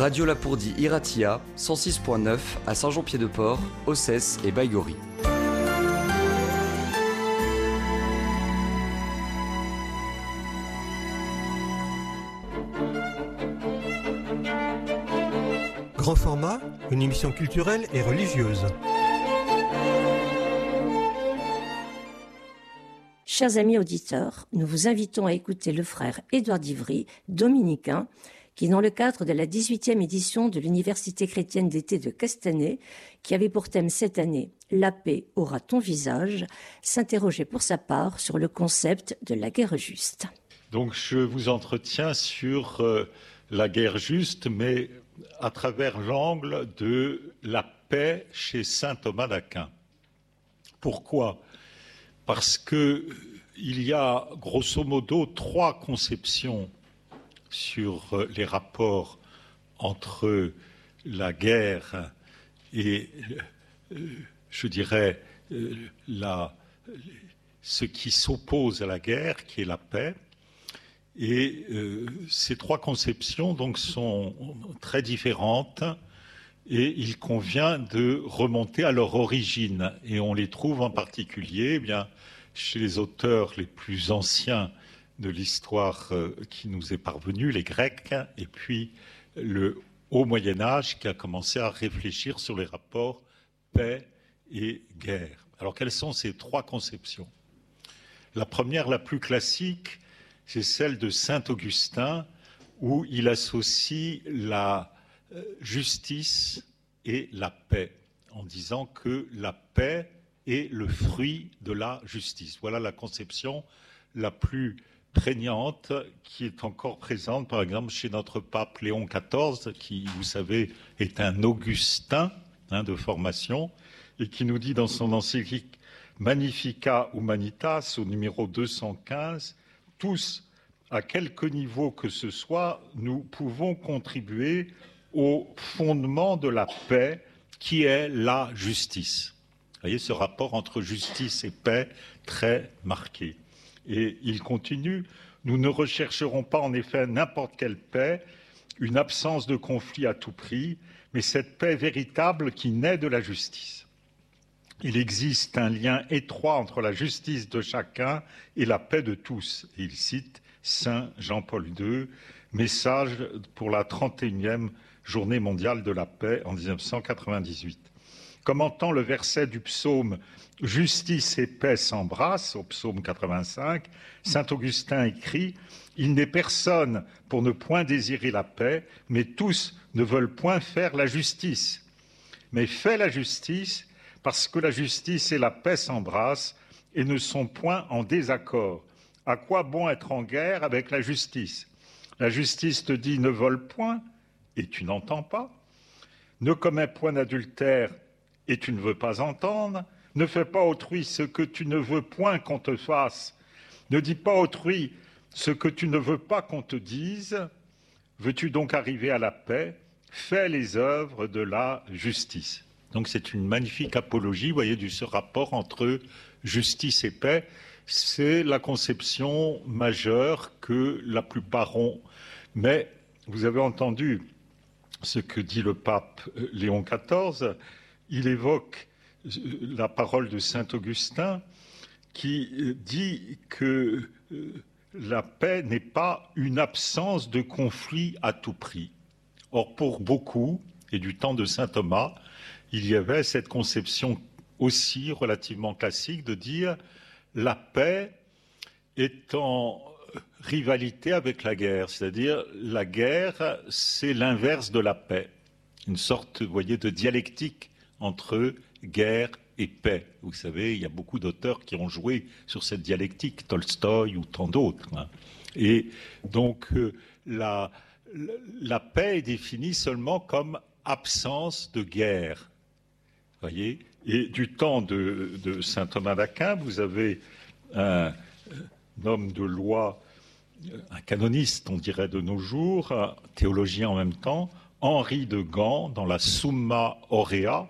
Radio Lapourdie Iratia, 106.9 à Saint-Jean-Pied-de-Port, Ossès et Baïgorry. Grand format, une émission culturelle et religieuse. Chers amis auditeurs, nous vous invitons à écouter le frère Édouard d'Ivry, dominicain, qui, dans le cadre de la 18e édition de l'Université chrétienne d'été de Castanet, qui avait pour thème cette année « La paix aura ton visage », s'interrogeait pour sa part sur le concept de la guerre juste. Donc je vous entretiens sur la guerre juste, mais à travers l'angle de la paix chez saint Thomas d'Aquin. Pourquoi ? Parce qu'il y a grosso modo 3 conceptions sur les rapports entre la guerre et, je dirais, ce qui s'oppose à la guerre, qui est la paix. Et ces 3 conceptions donc sont très différentes et il convient de remonter à leur origine. Et on les trouve en particulier chez les auteurs les plus anciens de l'histoire qui nous est parvenue, les Grecs, et puis le Haut Moyen-Âge qui a commencé à réfléchir sur les rapports paix et guerre. Alors quelles sont ces 3 conceptions ? La première, la plus classique, c'est celle de saint Augustin, où il associe la justice et la paix, en disant que la paix est le fruit de la justice. Voilà la conception la plus prégnante qui est encore présente, par exemple, chez notre pape Léon XIV, qui, vous savez, est un augustin de formation, et qui nous dit dans son encyclique Magnificat Humanitas, au numéro 215, tous, à quelque niveau que ce soit, nous pouvons contribuer au fondement de la paix, qui est la justice. Vous voyez ce rapport entre justice et paix très marqué. Et il continue, nous ne rechercherons pas en effet n'importe quelle paix, une absence de conflit à tout prix, mais cette paix véritable qui naît de la justice. Il existe un lien étroit entre la justice de chacun et la paix de tous. Et il cite Saint Jean-Paul II, message pour la 31e journée mondiale de la paix en 1998. Commentant le verset du psaume « Justice et paix s'embrassent » au psaume 85, saint Augustin écrit « Il n'est personne pour ne point désirer la paix, mais tous ne veulent point faire la justice. Mais fais la justice, parce que la justice et la paix s'embrassent et ne sont point en désaccord. À quoi bon être en guerre avec la justice ? La justice te dit « Ne vole point » et tu n'entends pas. Ne commets point d'adultère et tu ne veux pas entendre. Ne fais pas autrui ce que tu ne veux point qu'on te fasse. Ne dis pas autrui ce que tu ne veux pas qu'on te dise. Veux-tu donc arriver à la paix ? Fais les œuvres de la justice. Donc c'est une magnifique apologie, vous voyez, de ce rapport entre justice et paix. C'est la conception majeure que la plupart ont. Mais vous avez entendu ce que dit le pape Léon XIV. Il évoque la parole de saint Augustin qui dit que la paix n'est pas une absence de conflit à tout prix. Or, pour beaucoup, et du temps de saint Thomas, il y avait cette conception aussi relativement classique de dire la paix est en rivalité avec la guerre, c'est-à-dire la guerre, c'est l'inverse de la paix, une sorte, vous voyez, de dialectique entre guerre et paix. Vous savez, il y a beaucoup d'auteurs qui ont joué sur cette dialectique, Tolstoï ou tant d'autres. Et donc, la paix est définie seulement comme absence de guerre. Voyez, et du temps de saint Thomas d'Aquin, vous avez un homme de loi, un canoniste, on dirait de nos jours, un théologien en même temps, Henri de Gand, dans la Summa Aurea.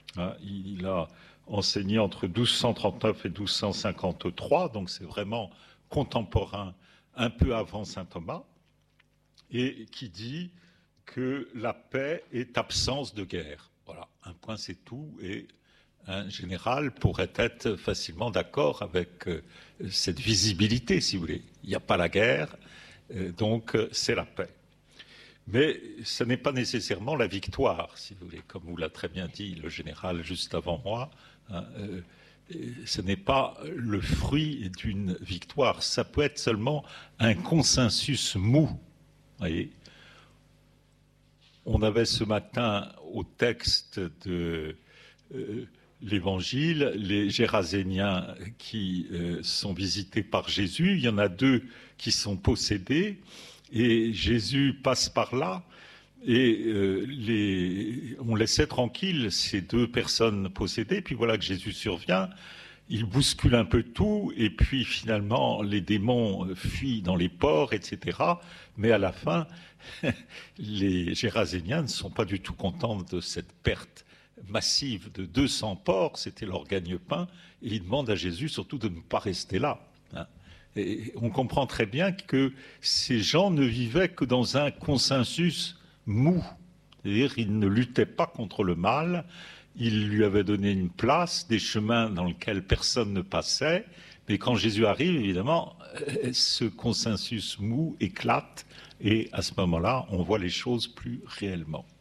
Il a enseigné entre 1239 et 1253, donc c'est vraiment contemporain, un peu avant saint Thomas, et qui dit que la paix est absence de guerre. Voilà, un point c'est tout, et un général pourrait être facilement d'accord avec cette visibilité, si vous voulez. Il n'y a pas la guerre, donc c'est la paix. Mais ce n'est pas nécessairement la victoire, si vous voulez, comme vous l'a très bien dit le général juste avant moi. Hein, ce n'est pas le fruit d'une victoire, ça peut être seulement un consensus mou. Voyez, on avait ce matin au texte de l'Évangile les Géraséniens qui sont visités par Jésus. Il y en a 2 qui sont possédés et Jésus passe par là et on laissait tranquille ces 2 personnes possédées. Puis voilà que Jésus survient, il bouscule un peu tout et puis finalement les démons fuient dans les ports, etc. Mais à la fin, les Géraséniens ne sont pas du tout contents de cette perte massive de 200 porcs, c'était leur gagne-pain, et ils demandent à Jésus surtout de ne pas rester là. Hein. Et on comprend très bien que ces gens ne vivaient que dans un consensus mou, c'est-à-dire ils ne luttaient pas contre le mal, ils lui avaient donné une place, des chemins dans lesquels personne ne passait, mais quand Jésus arrive, évidemment, ce consensus mou éclate, et à ce moment-là, on voit les choses plus réellement.